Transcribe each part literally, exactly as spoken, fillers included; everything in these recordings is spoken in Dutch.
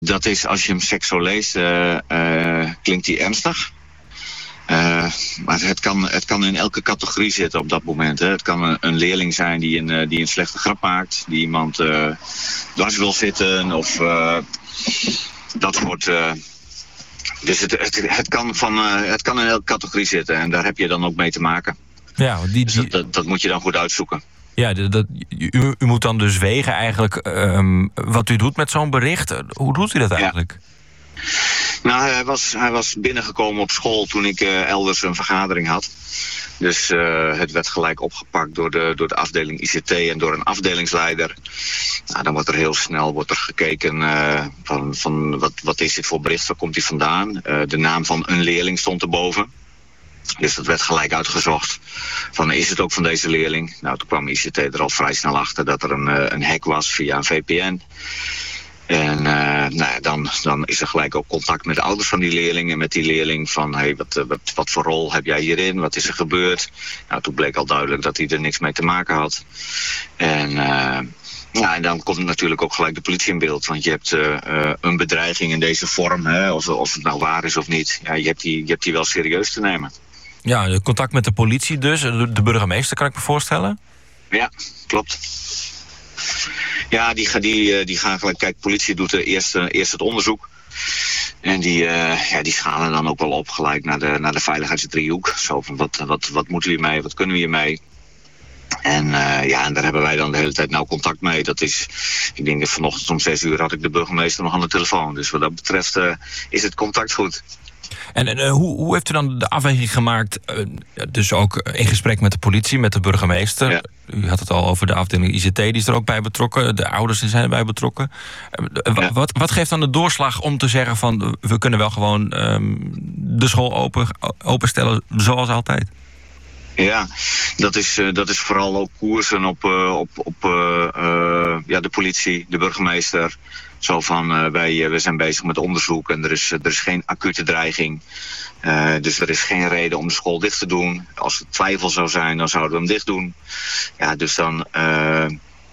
Dat is, als je hem seks zo leest, uh, uh, klinkt hij ernstig. Uh, maar het kan, het kan in elke categorie zitten op dat moment. Hè. Het kan een, een leerling zijn die een, uh, die een slechte grap maakt. Die iemand uh, dwars wil zitten. Of uh, dat soort... Uh, dus het, het, het, kan van, uh, het kan in elke categorie zitten. En daar heb je dan ook mee te maken. Ja, die, die... Dus dat, dat, dat moet je dan goed uitzoeken. Ja, dat, u, u moet dan dus wegen eigenlijk um, wat u doet met zo'n bericht. Hoe doet u dat eigenlijk? Ja. Nou, hij was, hij was binnengekomen op school toen ik uh, elders een vergadering had. Dus uh, het werd gelijk opgepakt door de, door de afdeling I C T en door een afdelingsleider. Nou, dan wordt er heel snel wordt er gekeken uh, van, van wat, wat is dit voor bericht, waar komt hij vandaan? Uh, de naam van een leerling stond erboven. Dus dat werd gelijk uitgezocht. Van, is het ook van deze leerling? Nou, toen kwam I C T er al vrij snel achter dat er een, uh, een hack was via een V P N. En uh, nou ja, dan, dan is er gelijk ook contact met de ouders van die leerling. En met die leerling van, hey, wat, wat, wat voor rol heb jij hierin? Wat is er gebeurd? Nou, toen bleek al duidelijk dat hij er niks mee te maken had. En, uh, ja, en dan komt natuurlijk ook gelijk de politie in beeld. Want je hebt uh, uh, een bedreiging in deze vorm. Hè, of, of het nou waar is of niet. Ja, je, hebt die, je hebt die wel serieus te nemen. Ja, contact met de politie dus. De burgemeester, kan ik me voorstellen? Ja, klopt. Ja, die, die, die gaan gelijk... Kijk, de politie doet eerst, eerst het onderzoek. En die, uh, ja, die schalen dan ook wel op gelijk naar de, naar de veiligheidsdriehoek. Zo van, wat, wat, wat moeten we hiermee? Wat kunnen we hiermee? En, uh, ja, en daar hebben wij dan de hele tijd nauw contact mee. Dat is, ik denk dat vanochtend om zes uur had ik de burgemeester nog aan de telefoon. Dus wat dat betreft uh, is het contact goed. En, en uh, hoe, hoe heeft u dan de afweging gemaakt, uh, dus ook in gesprek met de politie, met de burgemeester? Ja. U had het al over de afdeling I C T, die is er ook bij betrokken. De ouders zijn erbij betrokken. Uh, ja. wat, wat geeft dan de doorslag om te zeggen van, we kunnen wel gewoon um, de school open, openstellen zoals altijd? Ja, dat is, uh, dat is vooral ook koersen op, uh, op, op uh, uh, ja, de politie, de burgemeester. Zo van, uh, wij, uh, we zijn bezig met onderzoek en er is, uh, er is geen acute dreiging. Uh, dus er is geen reden om de school dicht te doen. Als er twijfel zou zijn, dan zouden we hem dicht doen. Ja, dus dan, uh,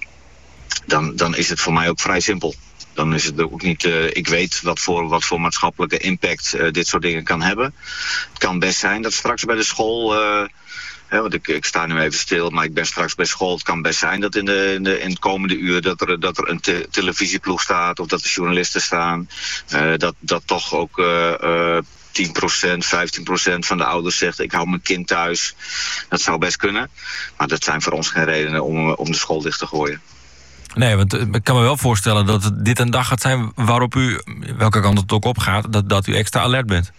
dan, dan is het voor mij ook vrij simpel. Dan is het ook niet, uh, ik weet wat voor, wat voor maatschappelijke impact uh, dit soort dingen kan hebben. Het kan best zijn dat straks bij de school... Uh, He, want ik, ik sta nu even stil, maar ik ben straks bij school. Het kan best zijn dat in, de, in, de, in het komende uur dat er, dat er een te, televisieploeg staat of dat er journalisten staan. Uh, dat, dat toch ook uh, uh, tien procent, vijftien procent van de ouders zegt, ik hou mijn kind thuis. Dat zou best kunnen. Maar dat zijn voor ons geen redenen om, om de school dicht te gooien. Nee, want ik kan me wel voorstellen dat het dit een dag gaat zijn waarop u, welke kant het ook op gaat, dat, dat u extra alert bent.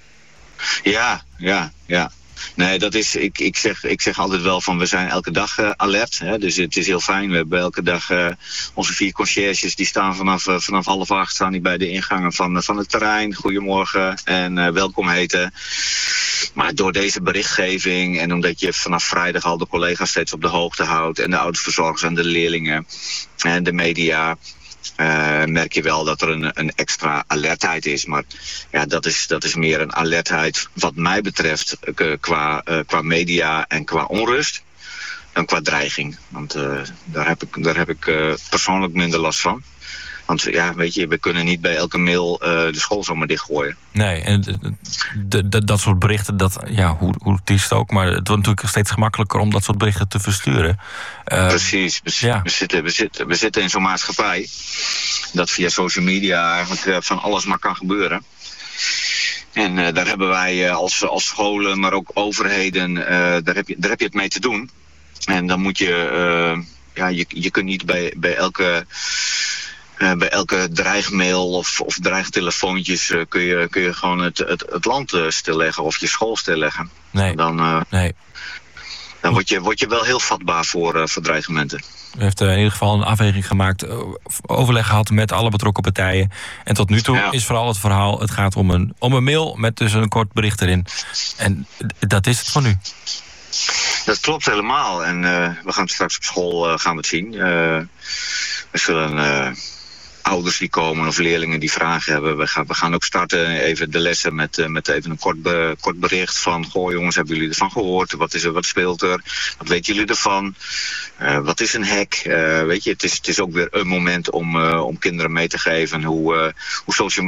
Ja, ja, ja. Nee, dat is, ik, ik, zeg, ik zeg altijd wel van, we zijn elke dag uh, alert. Hè? Dus het is heel fijn. We hebben elke dag uh, onze vier conciërges, die staan vanaf, uh, vanaf half acht staan die bij de ingangen van, uh, van het terrein. Goedemorgen en uh, welkom heten. Maar door deze berichtgeving en omdat je vanaf vrijdag al de collega's steeds op de hoogte houdt en de ouderverzorgers en de leerlingen en de media... Uh, merk je wel dat er een, een extra alertheid is. Maar ja, dat is, dat is meer een alertheid wat mij betreft uh, qua, uh, qua media en qua onrust dan qua dreiging. Want uh, daar heb ik, daar heb ik uh, persoonlijk minder last van. Want ja, weet je, we kunnen niet bij elke mail uh, de school zomaar dichtgooien. Nee, en de, de, dat soort berichten, dat, ja, hoe, hoe het is ook, maar het wordt natuurlijk steeds gemakkelijker om dat soort berichten te versturen. Uh, Precies, we, ja. we, zitten, we, zitten, we zitten in zo'n maatschappij dat via social media eigenlijk uh, van alles maar kan gebeuren. En uh, daar hebben wij uh, als, als scholen, maar ook overheden, uh, daar, heb je, daar heb je het mee te doen. En dan moet je, uh, ja, je, je kunt niet bij, bij elke... Uh, bij elke dreigmail of, of dreigtelefoontjes uh, kun, je, kun je gewoon het, het, het land uh, stilleggen of je school stilleggen. Nee. Dan, uh, nee. dan word, je, word je wel heel vatbaar voor, uh, voor dreigementen. U heeft uh, in ieder geval een afweging gemaakt, uh, overleg gehad met alle betrokken partijen. En tot nu toe ja. is vooral het verhaal, het gaat om een, om een mail met dus een kort bericht erin. En dat is het voor nu. Dat klopt helemaal. En uh, we gaan straks op school uh, gaan we het zien. Uh, we zullen... Uh, ouders die komen of leerlingen die vragen hebben. We gaan, we gaan ook starten even de lessen met, uh, met even een kort, be, kort bericht van... Goh jongens, hebben jullie ervan gehoord? Wat is er, wat speelt er? Wat weten jullie ervan? Uh, wat is een hack? Uh, weet je, het is, het is ook weer een moment om, uh, om kinderen mee te geven hoe, uh, hoe social